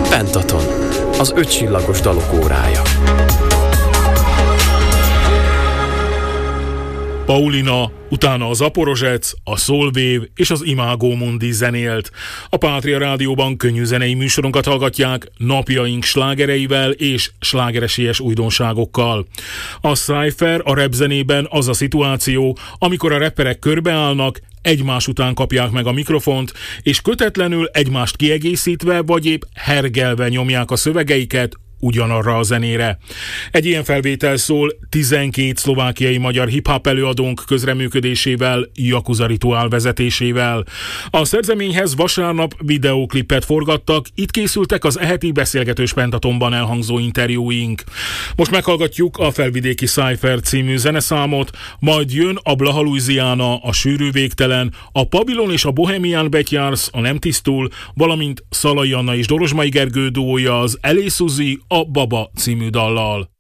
Pentaton, az 5 csillagos dalok órája. Paulina, utána a Zaporozsec, a Solvév és az Imago Mundi zenélt. A Pátria Rádióban könnyű zenei műsorunkat hallgatják napjaink slágereivel és slágeresélyes újdonságokkal. A Cypher a rap zenében az a szituáció, amikor a rapperek körbeállnak, egymás után kapják meg a mikrofont, és kötetlenül egymást kiegészítve vagy épp hergelve nyomják a szövegeiket ugyanarra a zenére. Egy ilyen felvétel szól 12 szlovákiai magyar hip-hop előadónk közreműködésével, Yakuza Rituál vezetésével. A szerzeményhez vasárnap videóklipet forgattak, itt készültek az eheti beszélgetős Pentatonban elhangzó interjúink. Most meghallgatjuk a Felvidéki Cypher című zeneszámot, majd jön a Blaha Louisiana, a Sűrű Végtelen, a Pabilon és a Bohemian Betyars, a Nem tisztul, valamint Szalai Anna és Dorozsmai Gergő duója az Elé Suzi, a Baba című dallal.